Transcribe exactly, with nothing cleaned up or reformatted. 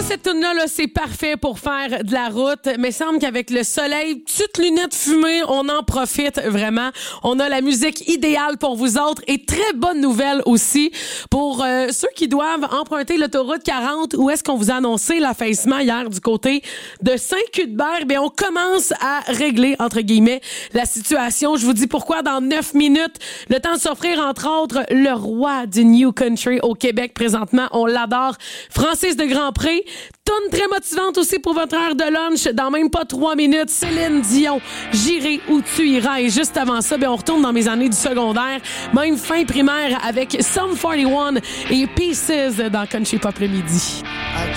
cette tune-là, là, c'est parfait pour faire de la route. Mais il semble qu'avec le soleil, petites lunettes fumées, on en profite vraiment. On a la musique idéale pour vous autres. Et très bonne nouvelle aussi pour euh, ceux qui doivent emprunter l'autoroute quarante. Où est-ce qu'on vous a annoncé l'affaissement hier du côté de Saint-Cuthbert? Bien, on commence à régler, entre guillemets, la situation. Je vous dis pourquoi dans neuf minutes. Le temps de s'offrir, entre autres, le roi du New Country au Québec présentement. On l'adore. Francis de Grandpré. Tonne très motivante aussi pour votre heure de lunch. Dans même pas trois minutes, Céline Dion, J'irai où tu iras. Et juste avant ça, ben on retourne dans mes années du secondaire, même fin primaire avec Sum forty-one et Pieces dans Country Pop le midi.